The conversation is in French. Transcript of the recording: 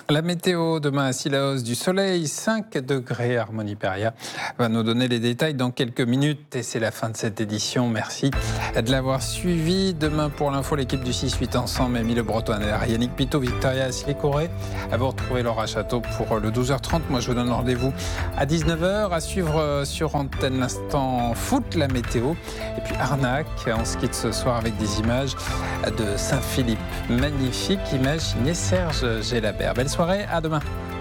La météo demain à Sillaos, du soleil, 5 degrés. Harmonie Peria va nous donner les détails dans quelques minutes et c'est la fin de cette édition. Merci de l'avoir suivi. Demain pour l'info, l'équipe du 6-8 ensemble, Émile Le Breton, Yannick Pitot, Victoria Asselicoré. À vous retrouver Laura Château pour le 12h30. Moi je vous donne rendez-vous à 19h. À suivre sur antenne l'instant foot, la météo. Et puis Arnaque, on se quitte ce soir avec des images de Saint-Philippe. Magnifique image signée Serge Gélabert. Belle soirée, à demain.